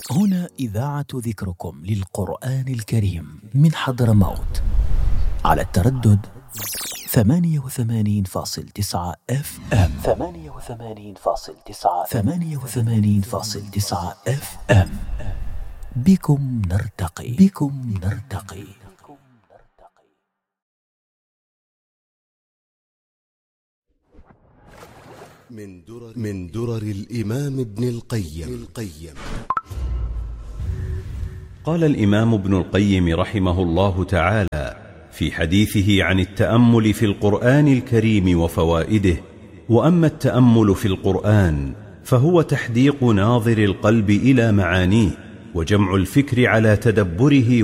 هنا إذاعة ذكركم للقرآن الكريم من حضرموت على التردد 88.9 FM 88.9 FM. بكم نرتقي. من درر الإمام ابن القيم. قال الإمام ابن القيم رحمه الله تعالى في حديثه عن التأمل في القرآن الكريم وفوائده: وأما التأمل في القرآن فهو تحديق ناظر القلب إلى معانيه، وجمع الفكر على تدبره